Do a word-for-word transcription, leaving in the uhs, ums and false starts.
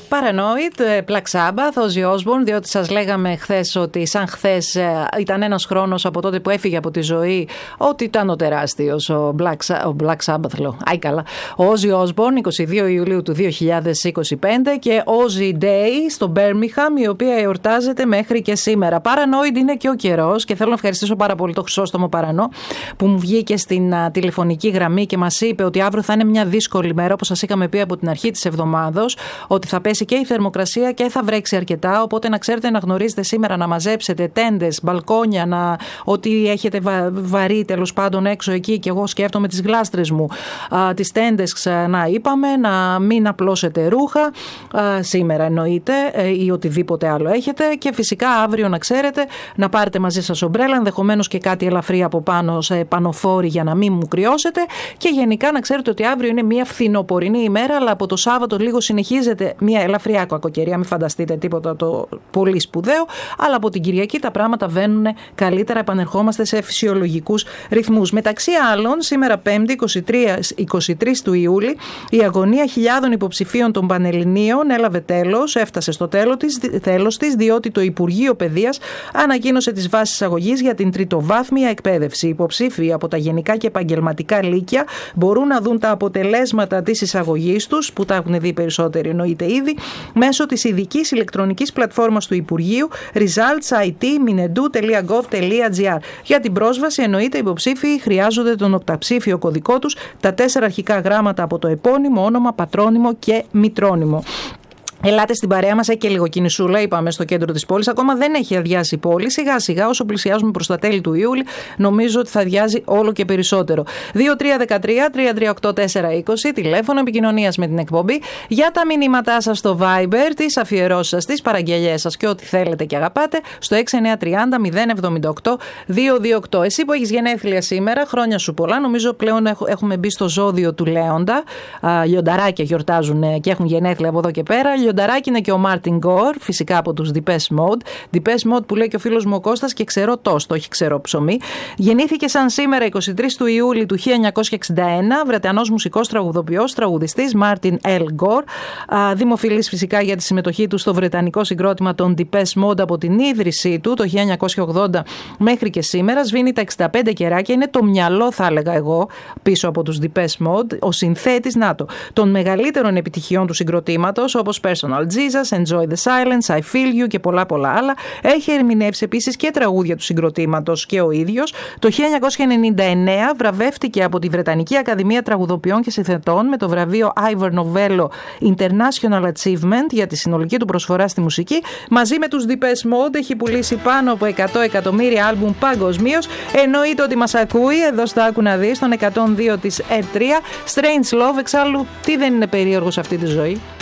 Paranoid, Black Sabbath, Ozzy Osbourne, διότι σας λέγαμε χθες ότι σαν χθες ήταν ένας χρόνος από τότε που έφυγε από τη ζωή, ότι ήταν ο τεράστιος, ο Black, ο Black Sabbath, λέω, άι καλά, ο Ozzy Osbourne, εικοστή δεύτερη Ιουλίου του δύο χιλιάδες είκοσι πέντε, και Ozzy Day στο Birmingham, η οποία εορτάζεται μέχρι και σήμερα. Paranoid είναι και ο καιρός, και θέλω να ευχαριστήσω πάρα πολύ το Χρυσόστομο Παρανό που μου βγήκε στην α, τηλεφωνική γραμμή και μας είπε ότι αύριο θα είναι μια δύσκολη μέρα, όπως σας είχαμε πει από την αρχή της εβδομάδος, ότι θα πέσει και η θερμοκρασία και θα βρέξει αρκετά. Οπότε να ξέρετε, να γνωρίζετε σήμερα να μαζέψετε τέντες, μπαλκόνια, να, ότι έχετε βα, βαρύ τέλος πάντων έξω εκεί. Και εγώ σκέφτομαι τις γλάστρες μου, α, τις τέντες ξανά είπαμε, να μην απλώσετε ρούχα α, σήμερα εννοείται, ε, ή οτιδήποτε άλλο έχετε. Και φυσικά αύριο να ξέρετε να πάρετε μαζί σας ομπρέλα, ενδεχομένως και κάτι ελαφρύ από πάνω σε πανοφόρι για να μην μου κρυώσετε. Και γενικά να ξέρετε ότι αύριο είναι μια φθινοπορεινή ημέρα, αλλά από το Σάββατο λίγο συνεχίζεται μια ελαφριά κακοκαιρία. Μην φανταστείτε τίποτα το πολύ σπουδαίο, αλλά από την Κυριακή τα πράγματα βαίνουν καλύτερα, επανερχόμαστε σε φυσιολογικούς ρυθμούς. Μεταξύ άλλων, σήμερα Πέμπτη, εικοστή τρίτη του Ιούλη, η αγωνία χιλιάδων υποψηφίων των Πανελληνίων έλαβε τέλος, έφτασε στο τέλος της, τέλος της, διότι το Υπουργείο Παιδείας ανακοίνωσε τις βάσεις εισαγωγής για την τριτοβάθμια εκπαίδευση. Οι υποψήφοι από τα γενικά και επαγγελματικά λύκεια μπορούν να δουν τα αποτελέσματα της εισαγωγής τους, που τα έχουν δει περισσότεροι εννοείται ήδη, μέσω της ειδικής ηλεκτρονικής πλατφόρμας του Υπουργείου results i t minedu τελεία gov τελεία gr. Για την πρόσβαση εννοείται οι υποψήφοι χρειάζονται τον οκταψήφιο κωδικό τους, τα τέσσερα αρχικά γράμματα από το επώνυμο, όνομα, πατρόνυμο και μητρόνυμο. Ελάτε στην παρέα μας, έχει και λίγο κινησούλα, είπαμε, στο κέντρο της πόλης. Ακόμα δεν έχει αδειάσει η πόλη. Σιγά σιγά, όσο πλησιάζουμε προς τα τέλη του Ιούλη, νομίζω ότι θα αδειάζει όλο και περισσότερο. δύο τρία ένα τρία τρία τρία οκτώ τέσσερα είκοσι, τηλέφωνο επικοινωνίας με την εκπομπή, για τα μηνύματά σας στο Viber, τις αφιερώσεις σας, τις παραγγελιές σας και ό,τι θέλετε και αγαπάτε, στο έξι εννιά τρία μηδέν μηδέν εβδομήντα οκτώ διακόσια είκοσι οκτώ. Εσύ που έχεις γενέθλια σήμερα, χρόνια σου πολλά. Νομίζω πλέον έχουμε μπει στο ζώδιο του Λέοντα. Λιονταράκια γιορτάζουν και έχουν γενέθλια από εδώ και πέρα. Λιονταράκι είναι και ο Μάρτιν Γκορ, φυσικά από τους Depeche Mode. Depeche Mode που λέει και ο φίλος μου ο Κώστας, και ξερό τόστο, όχι ξερό ψωμί. Γεννήθηκε σαν σήμερα εικοστή τρίτη του Ιούλη του χίλια εννιακόσια εξήντα ένα, Βρετανός μουσικός, τραγουδοποιός, τραγουδιστής Μάρτιν Ελ Γκορ. Δημοφιλής φυσικά για τη συμμετοχή του στο βρετανικό συγκρότημα των Depeche Mode από την ίδρυσή του το χίλια εννιακόσια ογδόντα μέχρι και σήμερα. Σβήνει τα εξήντα πέντε κεράκια, είναι το μυαλό, θα έλεγα εγώ, πίσω από τους Depeche Mode, ο συνθέτης, να το, των μεγαλύτερων επιτυχιών του συγκροτήματος, όπως Personal Jesus, Enjoy the Silence, I Feel You και πολλά πολλά άλλα. Έχει ερμηνεύσει επίσης και τραγούδια του συγκροτήματος και ο ίδιος. Το χίλια εννιακόσια ενενήντα εννέα βραβεύτηκε από τη Βρετανική Ακαδημία Τραγουδοποιών και Συνθετών με το βραβείο Ivor Novello International Achievement για τη συνολική του προσφορά στη μουσική. Μαζί με τους Depeche Mode έχει πουλήσει πάνω από εκατό εκατομμύρια άλμπουμ παγκοσμίως. Εννοείται ότι μας ακούει εδώ στο Άκου να δεις, στον εκατόν δύο της ερ τρία. Strange Love, εξάλλου τι δεν είναι περίεργο σε αυτή τη ζωή.